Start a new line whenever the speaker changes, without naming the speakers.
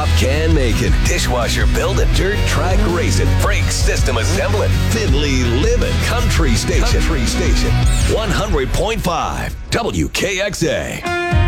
Top can making, dishwasher building, dirt track racing, brake system assembling, Finley living, Country Station. 100.5 WKXA.